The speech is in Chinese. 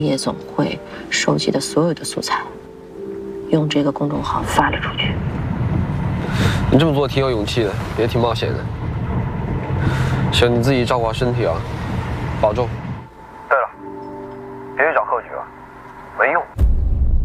夜总会收集的所有的素材，用这个公众号发了出去。 你这么做挺有勇气的，也挺冒险的。行，你自己照顾好身体啊，保重。 对了，别去找贺局了，没用。